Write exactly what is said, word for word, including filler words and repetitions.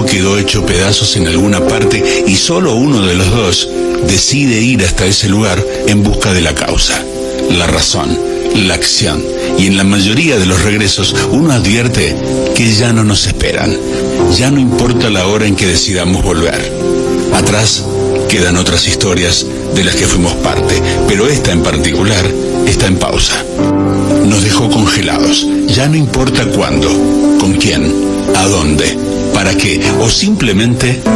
algo quedó hecho pedazos en alguna parte y solo uno de los dos decide ir hasta ese lugar en busca de la causa, la razón, la acción. Y en la mayoría de los regresos uno advierte que ya no nos esperan. Ya no importa la hora en que decidamos volver. Atrás quedan otras historias de las que fuimos parte, pero esta en particular está en pausa. Nos dejó congelados. Ya no importa cuándo, con quién, a dónde, para qué, o simplemente